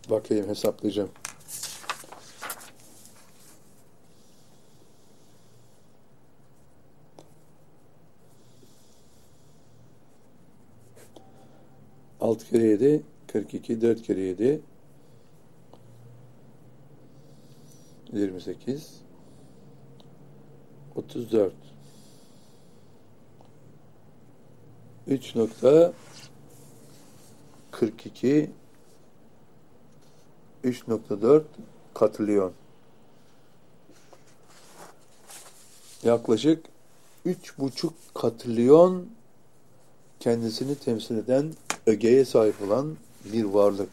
Bakayım, hesaplayacağım. Altı kere 7, 42, 4 kere 7, 28, 34. 3.42, 3.4 katrilyon. Yaklaşık 3,5 katrilyon kendisini temsil eden ögeye sahip olan bir varlık.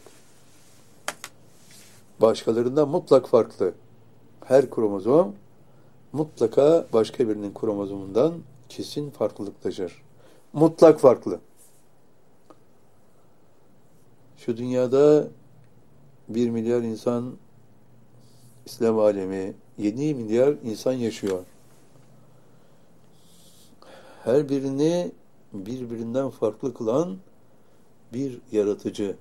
Başkalarından mutlak farklı. Her kromozom mutlaka başka birinin kromozomundan kesin farklılık taşır. Mutlak farklı. Şu dünyada 1 milyar insan, İslam alemi 7 milyar insan yaşıyor. Her birini birbirinden farklı kılan bir yaratıcı.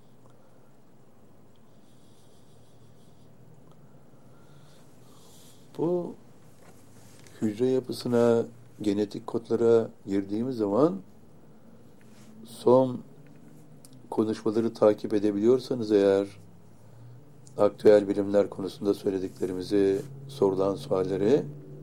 Bu hücre yapısına, genetik kodlara girdiğimiz zaman son konuşmaları takip edebiliyorsanız eğer, aktüel bilimler konusunda söylediklerimizi, sorulan sualleri,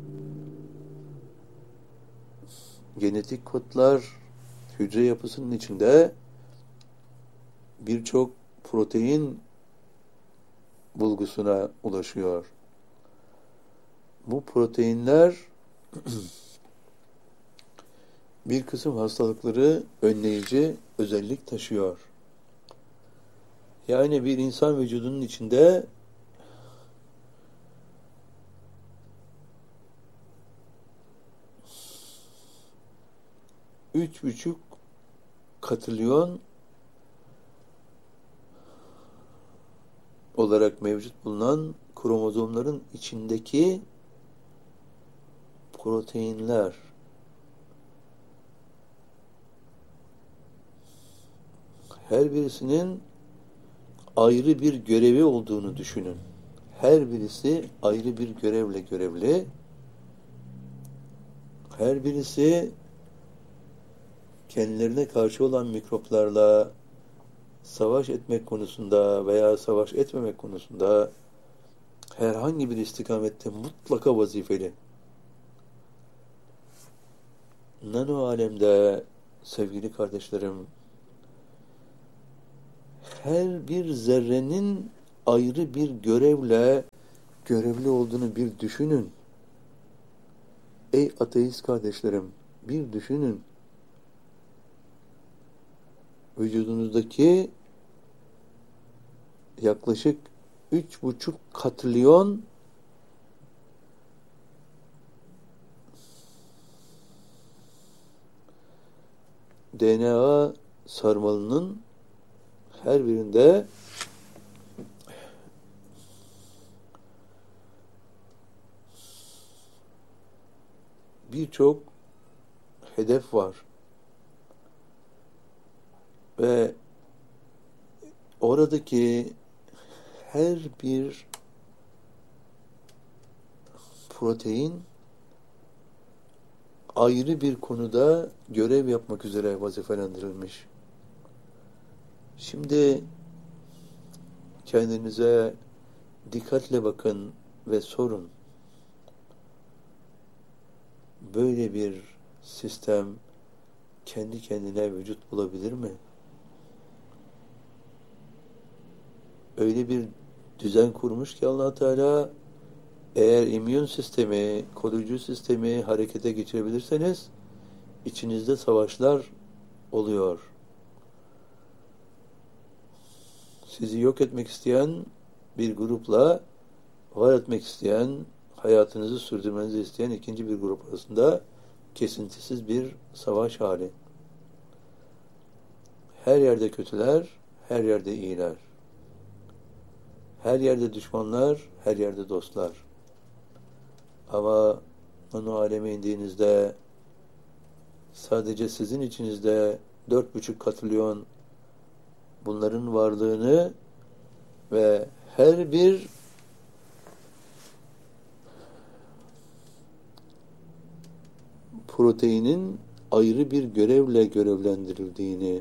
genetik kodlar hücre yapısının içinde birçok protein bulgusuna ulaşıyor. Bu proteinler bir kısım hastalıkları önleyici özellik taşıyor. Yani bir insan vücudunun içinde üç buçuk katrilyon olarak mevcut bulunan kromozomların içindeki proteinler her birisinin ayrı bir görevi olduğunu düşünün. Her birisi ayrı bir görevle görevli. Her birisi kendilerine karşı olan mikroplarla savaş etmek konusunda veya savaş etmemek konusunda herhangi bir istikamette mutlaka vazifeli. Nano alemde sevgili kardeşlerim, her bir zerrenin ayrı bir görevle görevli olduğunu bir düşünün. Ey ateist kardeşlerim, bir düşünün. Vücudunuzdaki yaklaşık 3,5 katrilyon DNA sarmalının her birinde birçok hedef var. Ve oradaki her bir protein ayrı bir konuda görev yapmak üzere vazifelendirilmiş. Şimdi kendinize dikkatle bakın ve sorun. Böyle bir sistem kendi kendine vücut bulabilir mi? Öyle bir düzen kurmuş ki Allah Teala, eğer immün sistemi, koruyucu sistemi harekete geçirebilirseniz içinizde savaşlar oluyor. Sizi yok etmek isteyen bir grupla var etmek isteyen, hayatınızı sürdürmenizi isteyen ikinci bir grup arasında kesintisiz bir savaş hali. Her yerde kötüler, her yerde iyiler. Her yerde düşmanlar, her yerde dostlar. Ama onu aleme indiğinizde sadece sizin içinizde 4,5 katrilyon bunların varlığını ve her bir proteinin ayrı bir görevle görevlendirildiğini,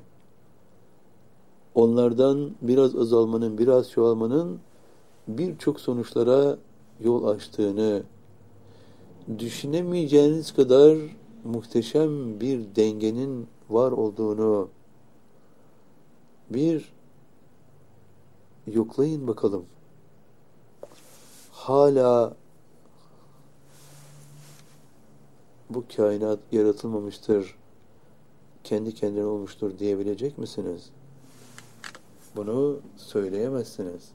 onlardan biraz azalmanın, biraz çoğalmanın birçok sonuçlara yol açtığını, düşünemeyeceğiniz kadar muhteşem bir dengenin var olduğunu bir yoklayın bakalım. Hala bu kainat yaratılmamıştır, kendi kendine olmuştur diyebilecek misiniz? Bunu söyleyemezsiniz.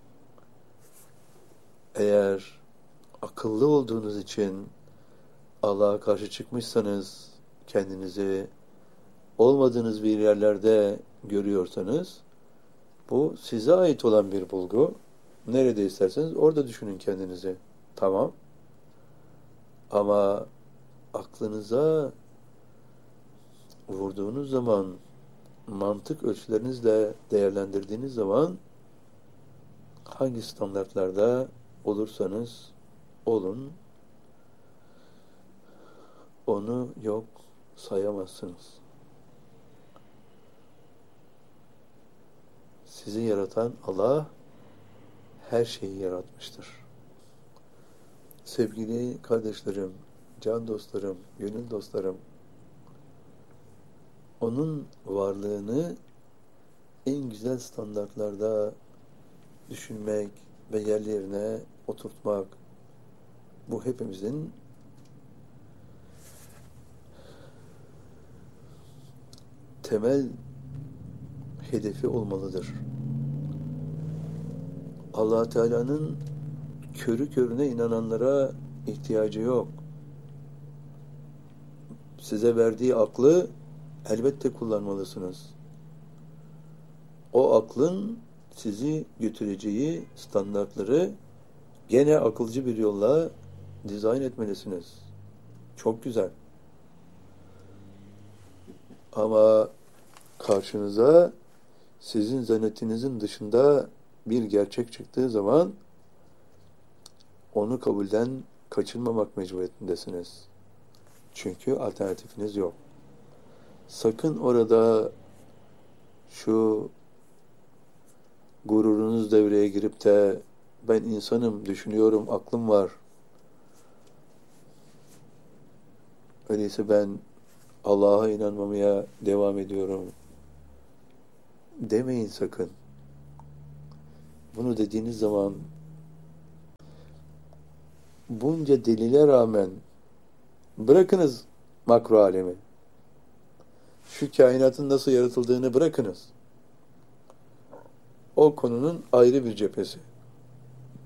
Eğer akıllı olduğunuz için Allah'a karşı çıkmışsanız, kendinizi olmadığınız bir yerlerde görüyorsanız, bu size ait olan bir bulgu. Nerede isterseniz orada düşünün kendinizi. Tamam. Ama aklınıza vurduğunuz zaman, mantık ölçülerinizle değerlendirdiğiniz zaman, hangi standartlarda olursanız olun, onu yok sayamazsınız. Sizi yaratan Allah her şeyi yaratmıştır. Sevgili kardeşlerim, can dostlarım, gönül dostlarım, onun varlığını en güzel standartlarda düşünmek ve yerlerine oturtmak, bu hepimizin temel hedefi olmalıdır. Allah Teala'nın körü körüne inananlara ihtiyacı yok. Size verdiği aklı elbette kullanmalısınız. O aklın sizi götüreceği standartları gene akılcı bir yolla dizayn etmelisiniz. Çok güzel. Ama karşınıza sizin zannettiğinizin dışında bir gerçek çıktığı zaman onu kabulden kaçınmamak mecburiyetindesiniz. Çünkü alternatifiniz yok. Sakın orada şu gururunuz devreye girip de ben insanım, düşünüyorum, aklım var, öyleyse ben Allah'a inanmamaya devam ediyorum demeyin sakın. Bunu dediğiniz zaman bunca delile rağmen bırakınız makro alemi. Şu kainatın nasıl yaratıldığını bırakınız. O konunun ayrı bir cephesi.